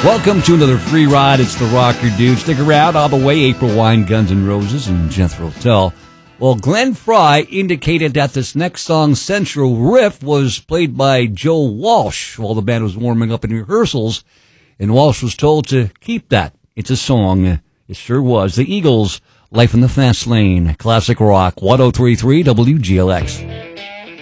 Welcome to another free ride. It's the Rocker Dude. Stick around all the way. April Wine, Guns N' Roses, and Jethro Tull. Well, Glenn Fry indicated that this next song's central riff was played by Joe Walsh while the band was warming up in rehearsals, and Walsh was told to keep that. It's a song. It sure was. The Eagles, Life in the Fast Lane, classic rock, 103.3 WGLX.